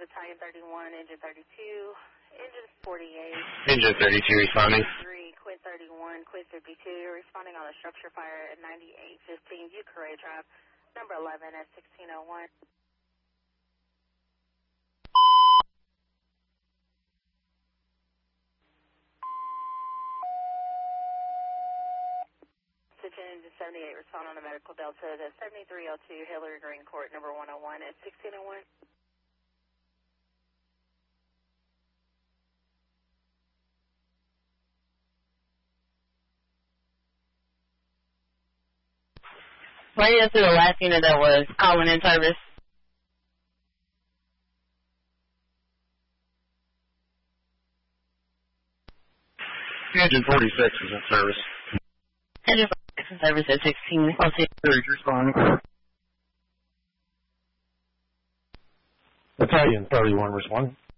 Battalion 31, Engine 32, Engine 48. Engine 32 responding. 3, Quid 31, Quid 52. You're responding on a structure fire at 9815 Euclid Drive, number 11 at 1601. Engine 78, respond on a medical delta to 7302 Hillary Green Court, number 101 at 1601. Radio to the last unit that was calling in service. Engine 46 is in service. Engine 46 in service at 16. I'll see if responding. Battalion 31 responding.